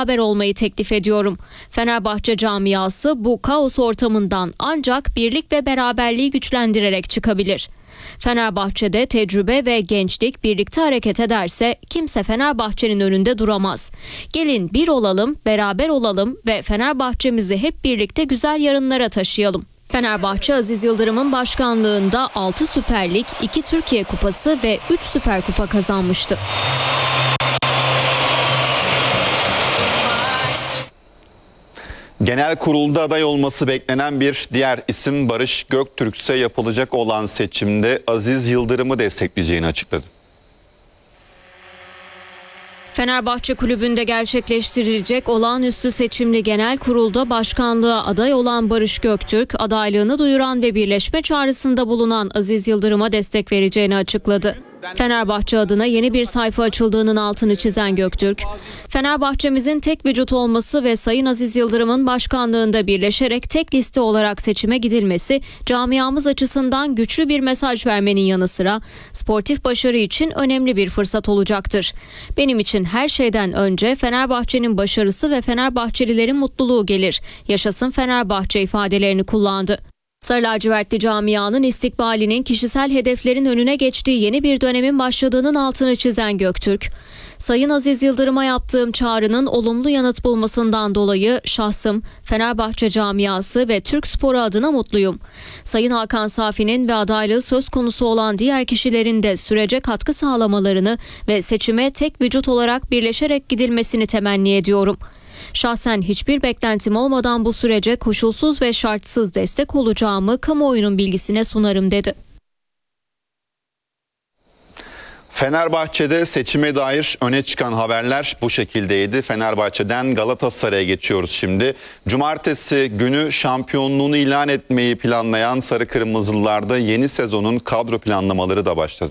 beraber olmayı teklif ediyorum. Fenerbahçe camiası bu kaos ortamından ancak birlik ve beraberliği güçlendirerek çıkabilir. Fenerbahçe'de tecrübe ve gençlik birlikte hareket ederse kimse Fenerbahçe'nin önünde duramaz. Gelin bir olalım, beraber olalım ve Fenerbahçe'mizi hep birlikte güzel yarınlara taşıyalım. Fenerbahçe Aziz Yıldırım'ın başkanlığında 6 Süper Lig, 2 Türkiye Kupası ve 3 Süper Kupa kazanmıştı. Genel kurulda aday olması beklenen bir diğer isim Barış Göktürk ise yapılacak olan seçimde Aziz Yıldırım'ı destekleyeceğini açıkladı. Fenerbahçe Kulübü'nde gerçekleştirilecek olağanüstü seçimli genel kurulda başkanlığa aday olan Barış Göktürk, adaylığını duyuran ve birleşme çağrısında bulunan Aziz Yıldırım'a destek vereceğini açıkladı. Fenerbahçe adına yeni bir sayfa açıldığının altını çizen Göktürk, Fenerbahçemizin tek vücut olması ve Sayın Aziz Yıldırım'ın başkanlığında birleşerek tek liste olarak seçime gidilmesi camiamız açısından güçlü bir mesaj vermenin yanı sıra sportif başarı için önemli bir fırsat olacaktır. Benim için her şeyden önce Fenerbahçe'nin başarısı ve Fenerbahçelilerin mutluluğu gelir. Yaşasın Fenerbahçe ifadelerini kullandı. Sarı lacivertli camianın istikbalinin kişisel hedeflerin önüne geçtiği yeni bir dönemin başladığının altını çizen Göktürk, Sayın Aziz Yıldırım'a yaptığım çağrının olumlu yanıt bulmasından dolayı şahsım, Fenerbahçe camiası ve Türk sporu adına mutluyum. Sayın Hakan Safi'nin ve adaylığı söz konusu olan diğer kişilerin de sürece katkı sağlamalarını ve seçime tek vücut olarak birleşerek gidilmesini temenni ediyorum. Şahsen hiçbir beklentim olmadan bu sürece koşulsuz ve şartsız destek olacağımı kamuoyunun bilgisine sunarım dedi. Fenerbahçe'de seçime dair öne çıkan haberler bu şekildeydi. Fenerbahçe'den Galatasaray'a geçiyoruz şimdi. Cumartesi günü şampiyonluğunu ilan etmeyi planlayan Sarı Kırmızılılarda yeni sezonun kadro planlamaları da başladı.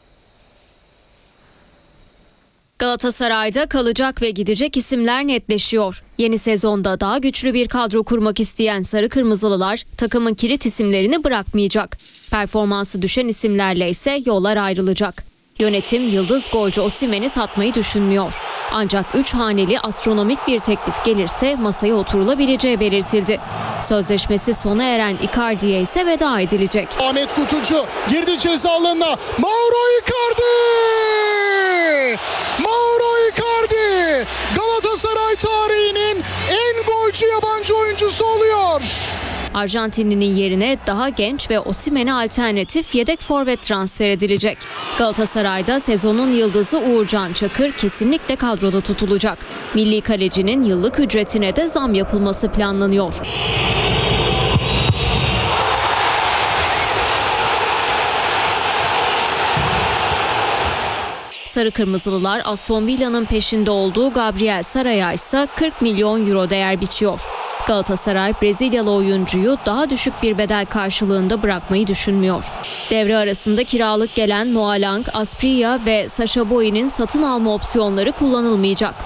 Galatasaray'da kalacak ve gidecek isimler netleşiyor. Yeni sezonda daha güçlü bir kadro kurmak isteyen Sarı Kırmızılılar takımın kilit isimlerini bırakmayacak. Performansı düşen isimlerle ise yollar ayrılacak. Yönetim yıldız golcü Osimhen'i satmayı düşünmüyor. Ancak 3 haneli astronomik bir teklif gelirse masaya oturulabileceği belirtildi. Sözleşmesi sona eren Icardi'ye ise veda edilecek. Ahmet Kutucu girdi ceza alanına. Mauro Icardi! Mauro Icardi! Galatasaray tarihinin en golcü yabancı oyuncusu oluyor. Arjantinli'nin yerine daha genç ve Osimhen'e alternatif yedek forvet transfer edilecek. Galatasaray'da sezonun yıldızı Uğurcan Çakır kesinlikle kadroda tutulacak. Milli kalecinin yıllık ücretine de zam yapılması planlanıyor. Sarı Kırmızılılar Aston Villa'nın peşinde olduğu Gabriel Saray'a ise 40 milyon euro değer biçiyor. Galatasaray Brezilyalı oyuncuyu daha düşük bir bedel karşılığında bırakmayı düşünmüyor. Devre arasında kiralık gelen Noah Lang, Asprilla ve Sacha Boey'nin satın alma opsiyonları kullanılmayacak.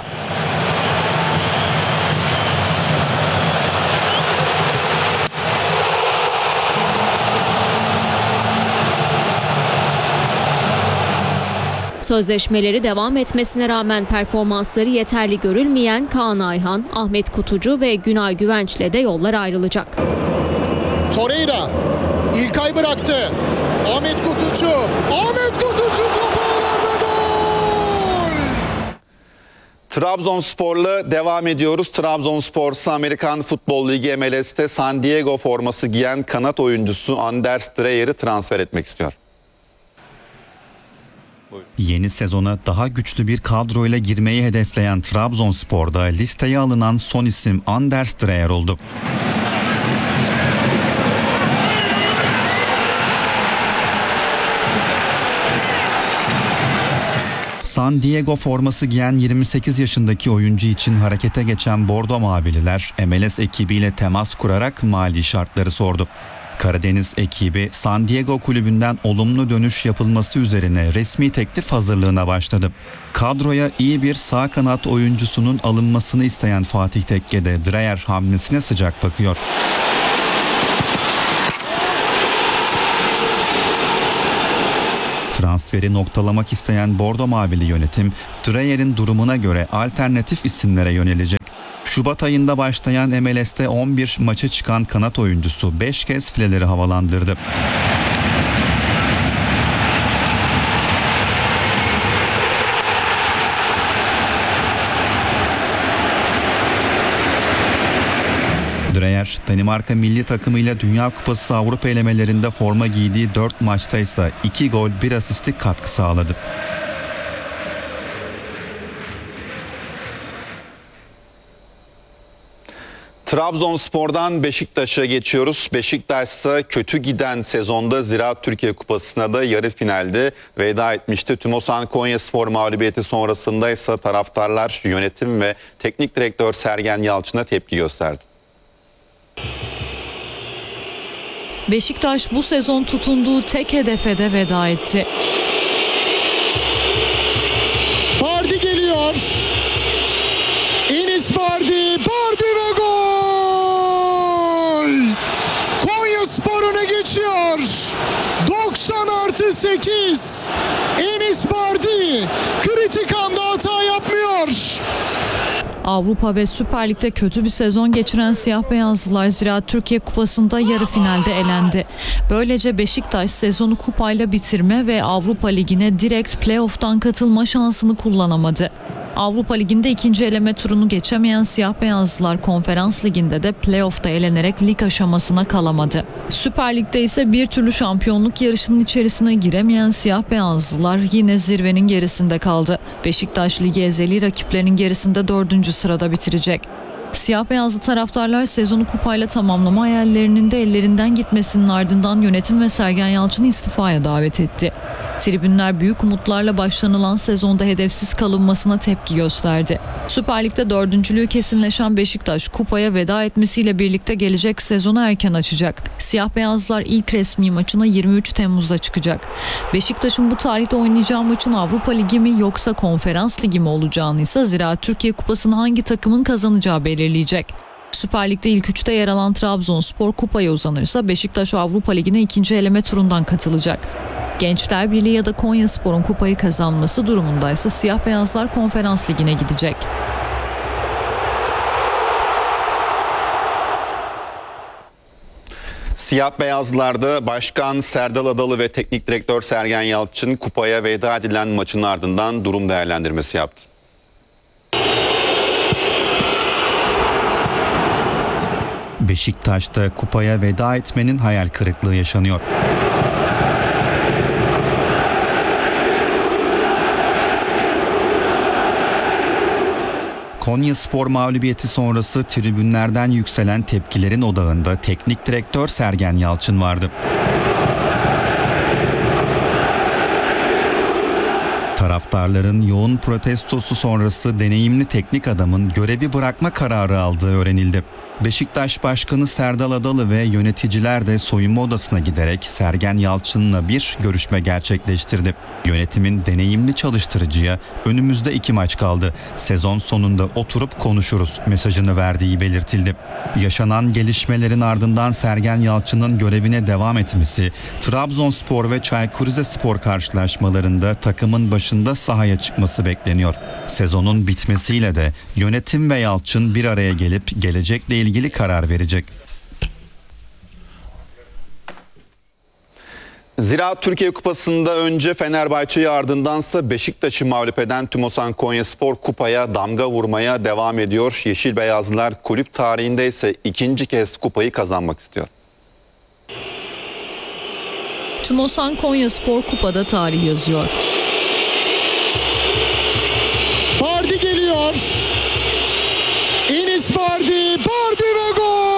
Sözleşmeleri devam etmesine rağmen performansları yeterli görülmeyen Kaan Ayhan, Ahmet Kutucu ve Günay Güvenç'le de yollar ayrılacak. Torreira İlkay bıraktı. Ahmet Kutucu topu ağlarda, gol! Trabzonspor'la devam ediyoruz. Trabzonspor ise Amerikan Futbol Ligi MLS'te San Diego forması giyen kanat oyuncusu Anders Dreyer'i transfer etmek istiyor. Yeni sezona daha güçlü bir kadroyla girmeyi hedefleyen Trabzonspor'da listeye alınan son isim Anders Dreyer oldu. San Diego forması giyen 28 yaşındaki oyuncu için harekete geçen Bordo Mavililer MLS ekibiyle temas kurarak mali şartları sordu. Karadeniz ekibi San Diego kulübünden olumlu dönüş yapılması üzerine resmi teklif hazırlığına başladı. Kadroya iyi bir sağ kanat oyuncusunun alınmasını isteyen Fatih Tekke de Dreyer hamlesine sıcak bakıyor. Transferi noktalamak isteyen Bordo Mavili yönetim, Dreyer'in durumuna göre alternatif isimlere yönelecek. Şubat ayında başlayan MLS'te 11 maça çıkan kanat oyuncusu 5 kez fileleri havalandırdı. Dreyer, Danimarka milli takımıyla Dünya Kupası Avrupa elemelerinde forma giydiği 4 maçta ise 2 gol 1 asistlik katkı sağladı. Trabzonspor'dan Beşiktaş'a geçiyoruz. Beşiktaş ise kötü giden sezonda Ziraat Türkiye Kupası'na da yarı finalde veda etmişti. Tümosan Konyaspor mağlubiyeti sonrasında ise taraftarlar yönetim ve teknik direktör Sergen Yalçın'a tepki gösterdi. Beşiktaş bu sezon tutunduğu tek hedefe de veda etti. Bardi geliyor. Enis Bardi ve gol! Konyaspor öne geçiyor. 90+8. Enis Bardi kritik anda hata yapmıyor. Avrupa ve Süper Lig'de kötü bir sezon geçiren siyah beyazlılar Ziraat Türkiye Kupası'nda yarı finalde elendi. Böylece Beşiktaş sezonu kupayla bitirme ve Avrupa Ligi'ne direkt playoff'tan katılma şansını kullanamadı. Avrupa Ligi'nde ikinci eleme turunu geçemeyen siyah beyazlılar Konferans Ligi'nde de playoff'ta elenerek lig aşamasına kalamadı. Süper Lig'de ise bir türlü şampiyonluk yarışının içerisine giremeyen siyah beyazlılar yine zirvenin gerisinde kaldı. Beşiktaş ligi ezeli rakiplerinin gerisinde 4. sırada bitirecek. Siyah beyazlı taraftarlar sezonu kupayla tamamlama hayallerinin de ellerinden gitmesinin ardından yönetim ve Sergen Yalçın'ı istifaya davet etti. Tribünler büyük umutlarla başlanılan sezonda hedefsiz kalınmasına tepki gösterdi. Süper Lig'de dördüncülüğü kesinleşen Beşiktaş kupaya veda etmesiyle birlikte gelecek sezonu erken açacak. Siyah beyazlar ilk resmi maçına 23 Temmuz'da çıkacak. Beşiktaş'ın bu tarihte oynayacağı maçın Avrupa Ligi mi yoksa Konferans Ligi mi olacağını ise Ziraat Türkiye Kupası'nı hangi takımın kazanacağı belirleyecek. Süper Lig'de ilk 3'te yer alan Trabzonspor kupaya uzanırsa Beşiktaş Avrupa Ligi'ne ikinci eleme turundan katılacak. Gençler Birliği ya da Konyaspor'un kupayı kazanması durumundaysa siyah beyazlar Konferans Ligi'ne gidecek. Siyah beyazlarda Başkan Serdal Adalı ve Teknik Direktör Sergen Yalçın kupaya veda edilen maçın ardından durum değerlendirmesi yaptı. Beşiktaş'ta kupaya veda etmenin hayal kırıklığı yaşanıyor. Konyaspor mağlubiyeti sonrası tribünlerden yükselen tepkilerin odağında teknik direktör Sergen Yalçın vardı. Taraftarların yoğun protestosu sonrası deneyimli teknik adamın görevi bırakma kararı aldığı öğrenildi. Beşiktaş Başkanı Serdal Adalı ve yöneticiler de soyunma odasına giderek Sergen Yalçın'la bir görüşme gerçekleştirdi. Yönetimin deneyimli çalıştırıcıya önümüzde 2 maç kaldı. Sezon sonunda oturup konuşuruz mesajını verdiği belirtildi. Yaşanan gelişmelerin ardından Sergen Yalçın'ın görevine devam etmesi, Trabzonspor ve Çaykur Rizespor karşılaşmalarında takımın başında sahaya çıkması bekleniyor. Sezonun bitmesiyle de yönetim ve Yalçın bir araya gelip gelecekle ilgili karar verecek. Ziraat Türkiye Kupası'nda önce Fenerbahçe'yi ardındansa Beşiktaş'ı mağlup eden Tümosan Konyaspor kupaya damga vurmaya devam ediyor. Yeşil Beyazlılar kulüp tarihinde ise ikinci kez kupayı kazanmak istiyor. Tümosan Konyaspor kupada tarih yazıyor. Bardi geliyor. Enis Bardi ve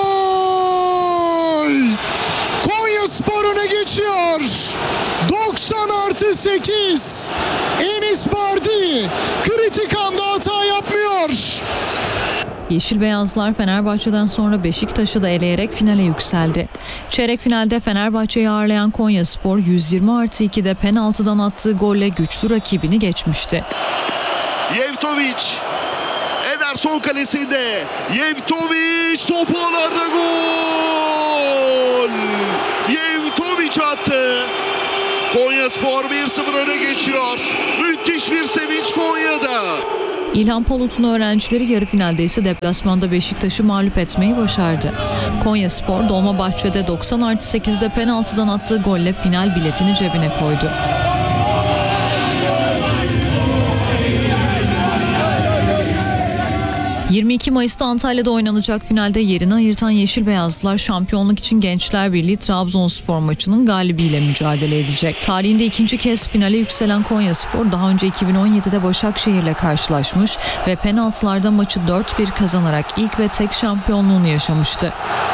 gol! Konyaspor öne geçiyor. 90+8. Enis Bardi kritik anda hata yapmıyor. Yeşil Beyazlar Fenerbahçe'den sonra Beşiktaş'ı da eleyerek finale yükseldi. Çeyrek finalde Fenerbahçe'yi ağırlayan Konyaspor 120+2'de penaltıdan attığı golle güçlü rakibini geçmişti. Yevtovic, Ederson kalesinde. Yevtovic topu ağlarda gol. Yevtovic attı. Konyaspor 1-0 öne geçiyor. Müthiş bir sevinç Konya'da. İlhan Palut'un öğrencileri yarı finalde ise deplasmanda Beşiktaş'ı mağlup etmeyi başardı. Konyaspor Dolmabahçe'de 90+8'de penaltıdan attığı golle final biletini cebine koydu. ...22 Mayıs'ta Antalya'da oynanacak finalde yerini ayırtan Yeşil Beyazlılar Şampiyonluk için Gençler Birliği Trabzonspor maçının galibiyle mücadele edecek. Tarihinde ikinci kez finale yükselen Konyaspor daha önce 2017'de Başakşehir'le karşılaşmış ve penaltılarda maçı 4-1 kazanarak ilk ve tek şampiyonluğunu yaşamıştı.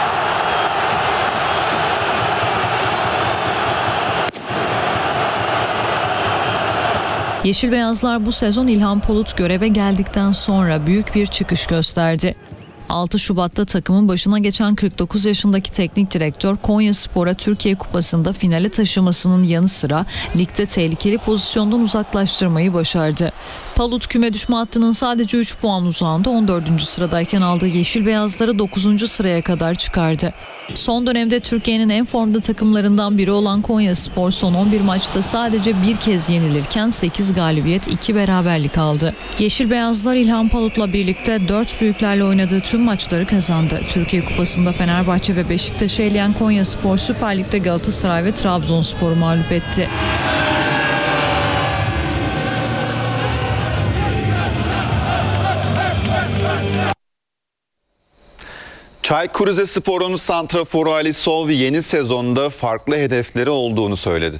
Yeşil Beyazlar bu sezon İlhan Palut göreve geldikten sonra büyük bir çıkış gösterdi. 6 Şubat'ta takımın başına geçen 49 yaşındaki teknik direktör Konyaspor'a Türkiye Kupası'nda finale taşımasının yanı sıra ligde tehlikeli pozisyondan uzaklaştırmayı başardı. Palut küme düşme hattının sadece 3 puan uzağında 14. sıradayken aldığı Yeşil Beyazları 9. sıraya kadar çıkardı. Son dönemde Türkiye'nin en formda takımlarından biri olan Konyaspor son 11 maçta sadece bir kez yenilirken 8 galibiyet 2 beraberlik aldı. Yeşil Beyazlar İlhan Palut'la birlikte 4 büyüklerle oynadığı tüm maçları kazandı. Türkiye Kupası'nda Fenerbahçe ve Beşiktaş'ı eleyen Konyaspor Süper Lig'de Galatasaray ve Trabzonspor'u mağlup etti. Çaykur Rizespor'un santraforu Ali Solvi yeni sezonda farklı hedefleri olduğunu söyledi.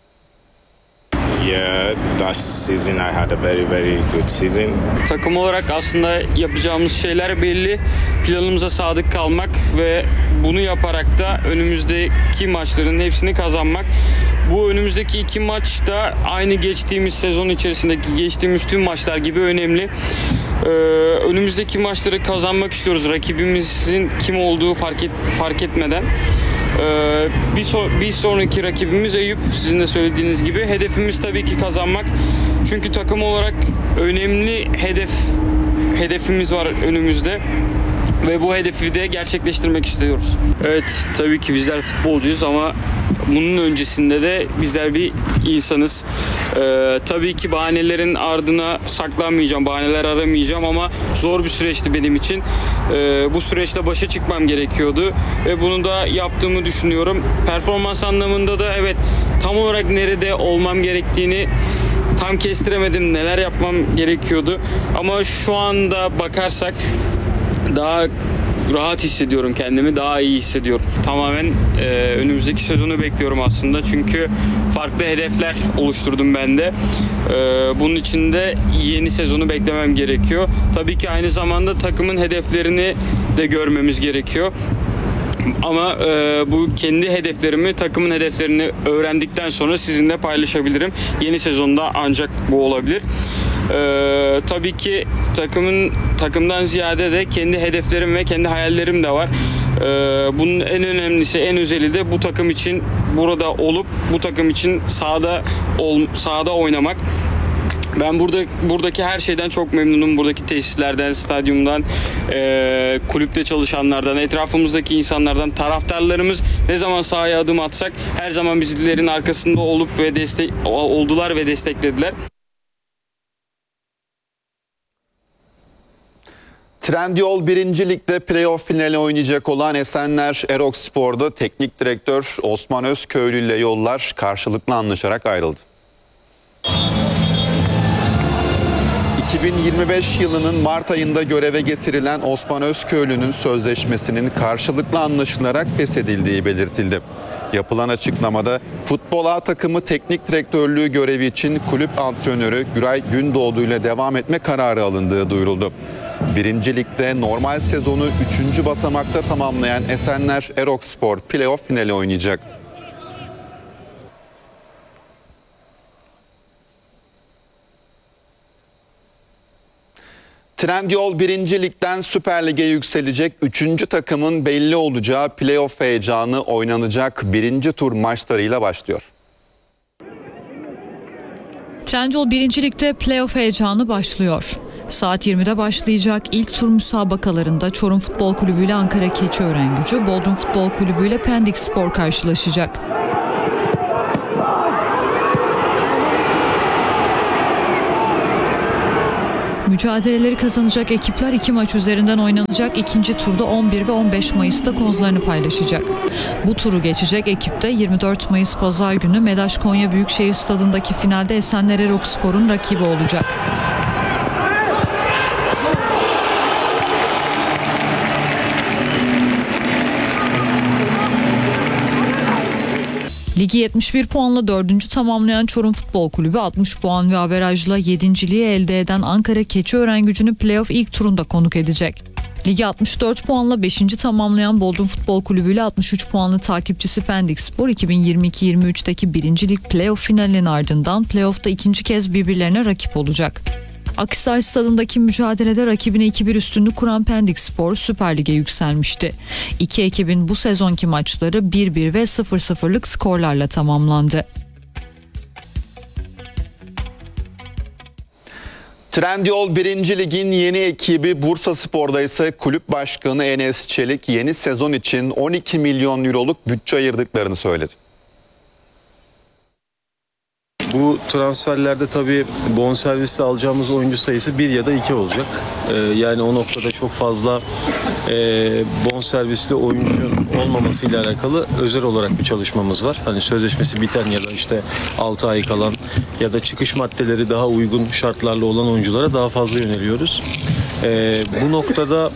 Yeah, last season I had a very good season. Takım olarak aslında yapacağımız şeyler belli. Planımıza sadık kalmak ve bunu yaparak da önümüzdeki maçların hepsini kazanmak. Bu önümüzdeki 2 maç da aynı geçtiğimiz sezon içerisindeki geçtiğimiz tüm maçlar gibi önemli. Önümüzdeki maçları kazanmak istiyoruz. Rakibimizin kim olduğu fark etmeden. Bir sonraki rakibimiz Eyüp, sizin de söylediğiniz gibi. Hedefimiz tabii ki kazanmak. Çünkü takım olarak önemli hedefimiz var önümüzde. Ve bu hedefi de gerçekleştirmek istiyoruz. Evet, tabii ki bizler futbolcuyuz ama bunun öncesinde de bizler bir insanız. Tabii ki bahanelerin ardına saklanmayacağım, bahaneler aramayacağım ama zor bir süreçti benim için. Bu süreçte başa çıkmam gerekiyordu ve bunu da yaptığımı düşünüyorum. Performans anlamında da evet, tam olarak nerede olmam gerektiğini tam kestiremedim, neler yapmam gerekiyordu. Ama şu anda bakarsak daha rahat hissediyorum kendimi, daha iyi hissediyorum. Tamamen önümüzdeki sezonu bekliyorum aslında. Çünkü farklı hedefler oluşturdum ben de. Bunun için de yeni sezonu beklemem gerekiyor. Tabii ki aynı zamanda takımın hedeflerini de görmemiz gerekiyor. Ama bu kendi hedeflerimi, takımın hedeflerini öğrendikten sonra sizinle paylaşabilirim. Yeni sezonda ancak bu olabilir. Tabii ki takımdan ziyade de kendi hedeflerim ve kendi hayallerim de var. Bunun en önemlisi, en özeli de bu takım için burada olup bu takım için sahada oynamak. Ben buradaki her şeyden çok memnunum. Buradaki tesislerden, stadyumdan, kulüpte çalışanlardan, etrafımızdaki insanlardan, taraftarlarımız ne zaman sahaya adım atsak her zaman bizlerin arkasında oldular ve desteklediler. Trendyol 1. Lig'de playoff finali oynayacak olan Esenler Erokspor'da teknik direktör Osman Özköylü ile yollar karşılıklı anlaşarak ayrıldı. 2025 yılının Mart ayında göreve getirilen Osman Özköylü'nün sözleşmesinin karşılıklı anlaşılarak feshedildiği belirtildi. Yapılan açıklamada futbol A takımı teknik direktörlüğü görevi için kulüp antrenörü Güray Gündoğdu ile devam etme kararı alındığı duyuruldu. 1. Lig'de normal sezonu 3. basamakta tamamlayan Esenler Erokspor playoff finali oynayacak. Trendyol 1. Lig'den Süper Lig'e yükselecek 3. takımın belli olacağı playoff heyecanı oynanacak 1. tur maçlarıyla başlıyor. Trendyol 1. Lig'de playoff heyecanı başlıyor. Saat 20'de başlayacak ilk tur müsabakalarında Çorum Futbol Kulübü ile Ankara Keçiörengucu, Bodrum Futbol Kulübü ile Pendik Spor karşılaşacak. Mücadeleleri kazanacak ekipler 2 maç üzerinden oynanacak ikinci turda 11 ve 15 Mayıs'ta kozlarını paylaşacak. Bu turu geçecek ekipte 24 Mayıs Pazar günü MEDAŞ Konya Büyükşehir Stadı'ndaki finalde Esenler Erokspor'un rakibi olacak. Ligi 71 puanla 4. tamamlayan Çorum Futbol Kulübü 60 puan ve averajla 7.liği elde eden Ankara Keçiörengucu'nu playoff ilk turunda konuk edecek. Ligi 64 puanla 5. tamamlayan Bodrum Futbol Kulübü ile 63 puanlı takipçisi Pendikspor 2022-23'teki 1. Lig playoff finalinin ardından playoff'ta ikinci kez birbirlerine rakip olacak. Akhisar Stadı'ndaki mücadelede rakibine 2-1 üstünlük kuran Pendikspor Süper Lig'e yükselmişti. İki ekibin bu sezonki maçları 1-1 ve 0-0'lık skorlarla tamamlandı. Trendyol 1. Lig'in yeni ekibi Bursaspor'da ise kulüp başkanı Enes Çelik yeni sezon için 12 milyon euroluk bütçe ayırdıklarını söyledi. Bu transferlerde tabii bonservisle alacağımız oyuncu sayısı 1 ya da 2 olacak. Yani o noktada çok fazla bonservisli oyuncu olmamasıyla alakalı özel olarak bir çalışmamız var. Hani sözleşmesi biten ya da işte 6 ay kalan ya da çıkış maddeleri daha uygun şartlarla olan oyunculara daha fazla yöneliyoruz. Bu noktada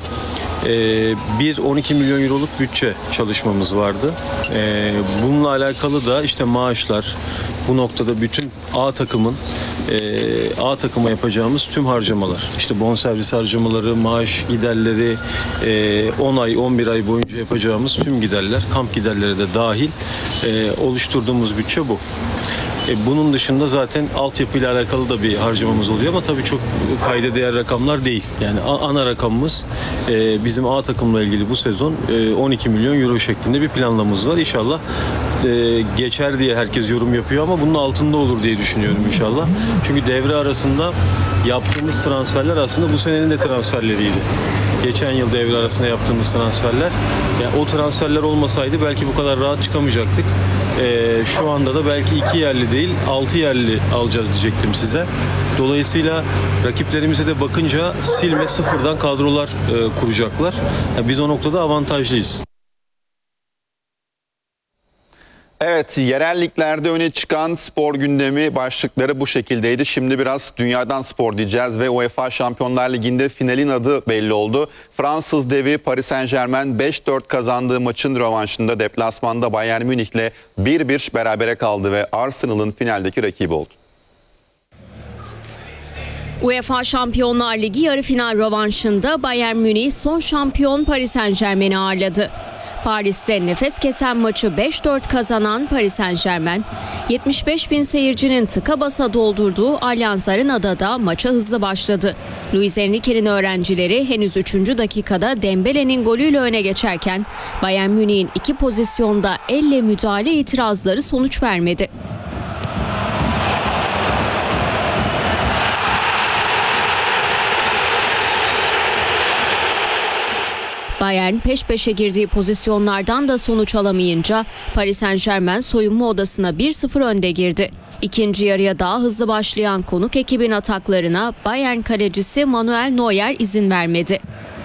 12 milyon euroluk bütçe çalışmamız vardı. Bununla alakalı da işte maaşlar, bu noktada bütün A takıma yapacağımız tüm harcamalar, işte bonservis harcamaları, maaş giderleri, 10 ay 11 ay boyunca yapacağımız tüm giderler, kamp giderleri de dahil oluşturduğumuz bütçe bu. Bunun dışında zaten altyapıyla alakalı da bir harcamamız oluyor ama tabii çok kayda değer rakamlar değil. Yani ana rakamımız bizim A takımla ilgili bu sezon 12 milyon euro şeklinde bir planlamamız var. İnşallah geçer diye herkes yorum yapıyor ama bunun altında olur diye düşünüyorum inşallah. Çünkü devre arasında yaptığımız transferler aslında bu senenin de transferleriydi. Geçen yıl devre arasında yaptığımız transferler. Yani o transferler olmasaydı belki bu kadar rahat çıkamayacaktık. Şu anda da belki 2 yerli değil 6 yerli alacağız diyecektim size. Dolayısıyla rakiplerimize de bakınca silme sıfırdan kadrolar kuracaklar. Yani biz o noktada avantajlıyız. Evet, yerel liglerde öne çıkan spor gündemi başlıkları bu şekildeydi. Şimdi biraz dünyadan spor diyeceğiz ve UEFA Şampiyonlar Ligi'nde finalin adı belli oldu. Fransız devi Paris Saint-Germain 5-4 kazandığı maçın rövanşında deplasmanda Bayern Münih'le 1-1 berabere kaldı ve Arsenal'ın finaldeki rakibi oldu. UEFA Şampiyonlar Ligi yarı final rövanşında Bayern Münih son şampiyon Paris Saint-Germain'i ağırladı. Paris'te nefes kesen maçı 5-4 kazanan Paris Saint-Germain, 75 bin seyircinin tıka basa doldurduğu Allianz Arena'da maça hızlı başladı. Luis Enrique'nin öğrencileri henüz 3. dakikada Dembele'nin golüyle öne geçerken Bayern Münih'in 2 pozisyonda elle müdahale itirazları sonuç vermedi. Bayern peş peşe girdiği pozisyonlardan da sonuç alamayınca Paris Saint-Germain soyunma odasına 1-0 önde girdi. İkinci yarıya daha hızlı başlayan konuk ekibin ataklarına Bayern kalecisi Manuel Neuer izin vermedi.